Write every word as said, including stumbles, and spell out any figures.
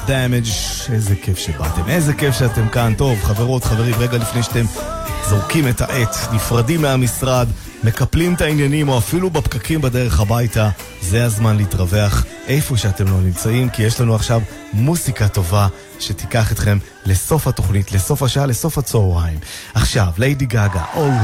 דאמג', איזה כיף שבאתם, איזה כיף שאתם כאן. טוב, חברות, חברים, רגע לפני שאתם זורקים את העט, נפרדים מהמשרד, מקפלים את העניינים או אפילו בפקקים בדרך הביתה, זה הזמן להתרווח איפה שאתם לא נמצאים, כי יש לנו עכשיו מוסיקה טובה שתיקח אתכם לסוף התוכנית, לסוף השעה, לסוף הצהריים. עכשיו, ליידי גאגה, All